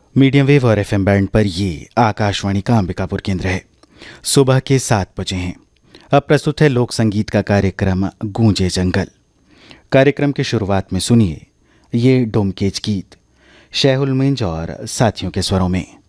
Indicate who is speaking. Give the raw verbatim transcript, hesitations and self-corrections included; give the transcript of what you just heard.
Speaker 1: Medium wave और FM band पर ये आकाशवाणी का अंबिकापुर केंद्र है। सुबह के सात बजे हैं। अब प्रस्तुत है लोक संगीत का कार्यक्रम गूंजे जंगल। कार्यक्रम की शुरुआत में सुनिए ये डोमकेच गीत शैहुल मिंज और साथियों के स्वरों में।